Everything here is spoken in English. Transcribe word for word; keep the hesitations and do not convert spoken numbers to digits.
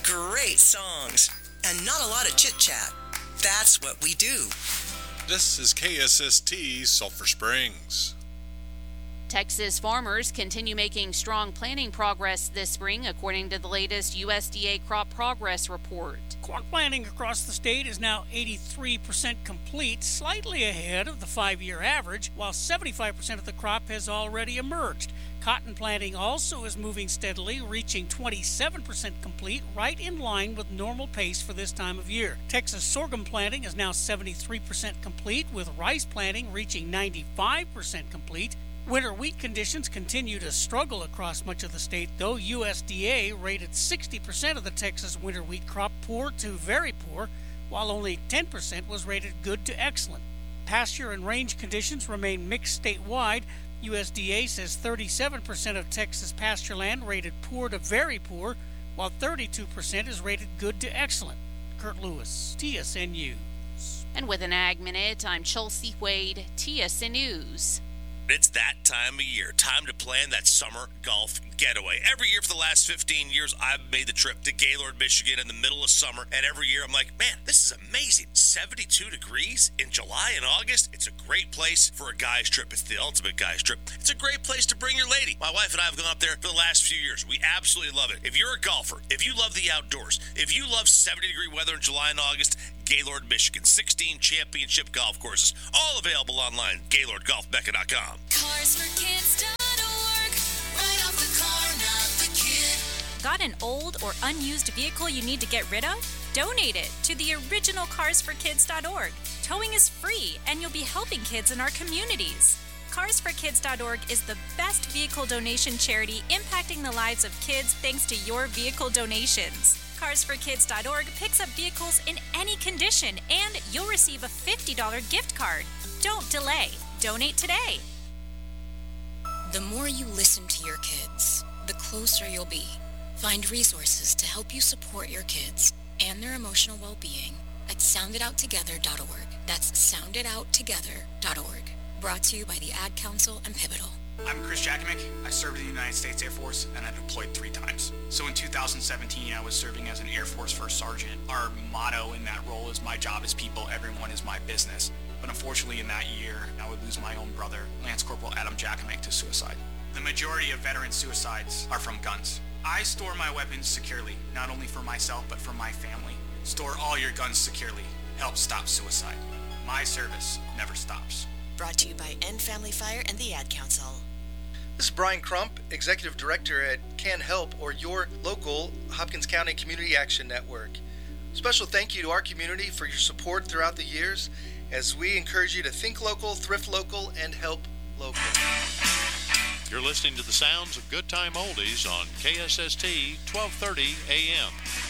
great songs, and not a lot of chit-chat. That's what we do. This is K S S T Sulphur Springs. Texas farmers continue making strong planting progress this spring, according to the latest U S D A crop progress report. Corn planting across the state is now eighty-three percent complete, slightly ahead of the five-year average, while seventy-five percent of the crop has already emerged. Cotton planting also is moving steadily, reaching twenty-seven percent complete, right in line with normal pace for this time of year. Texas sorghum planting is now seventy-three percent complete, with rice planting reaching ninety-five percent complete. Winter wheat conditions continue to struggle across much of the state, though U S D A rated sixty percent of the Texas winter wheat crop poor to very poor, while only ten percent was rated good to excellent. Pasture and range conditions remain mixed statewide. U S D A says thirty-seven percent of Texas pasture land rated poor to very poor, while thirty-two percent is rated good to excellent. Kurt Lewis, T S N News. And with an Ag Minute, I'm Chelsea Wade, T S N News. It's that time of year. Time to plan that summer golf getaway. Every year for the last fifteen years, I've made the trip to Gaylord, Michigan in the middle of summer. And every year I'm like, man, this is amazing. seventy-two degrees in July and August. It's a great place for a guy's trip. It's the ultimate guy's trip. It's a great place to bring your lady. My wife and I have gone up there for the last few years. We absolutely love it. If you're a golfer, if you love the outdoors, if you love seventy degree weather in July and August, Gaylord, Michigan. sixteen championship golf courses. All available online. Gaylord Golf Mecca dot com. cars for kids dot org. Right off the car, not the kid. Got an old or unused vehicle you need to get rid of? Donate it to the original cars for kids dot org. Towing is free, and you'll be helping kids in our communities. cars for kids dot org is the best vehicle donation charity impacting the lives of kids thanks to your vehicle donations. cars for kids dot org picks up vehicles in any condition, and you'll receive a fifty dollars gift card. Don't delay. Donate today. The more you listen to your kids, the closer you'll be. Find resources to help you support your kids and their emotional well-being at sound it out together dot org. That's sound it out together dot org. Brought to you by the Ad Council and Pivotal. I'm Chris Jakimick. I served in the United States Air Force, and I deployed three times. So in two thousand seventeen, I was serving as an Air Force First Sergeant. Our motto in that role is, my job is people, everyone is my business. But unfortunately in that year, I would lose my own brother, Lance Corporal Adam Jakimick, to suicide. The majority of veteran suicides are from guns. I store my weapons securely, not only for myself, but for my family. Store all your guns securely. Help stop suicide. My service never stops. Brought to you by End Family Fire and the Ad Council. This is Brian Crump, Executive Director at Can Help, or your local Hopkins County Community Action Network. Special thank you to our community for your support throughout the years as we encourage you to think local, thrift local, and help local. You're listening to the sounds of Good Time Oldies on K S S T twelve thirty A M.